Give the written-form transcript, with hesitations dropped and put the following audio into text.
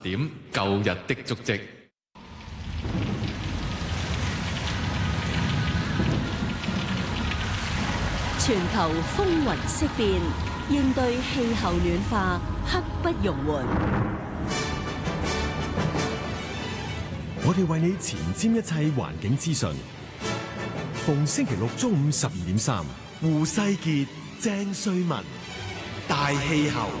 點舊日的足跡。 全球風雲色變，應對氣候暖化刻不容緩。 我哋為你前瞻一切環境資訊。逢星期六中午12.3，胡世傑、鄭瑞文，大氣候。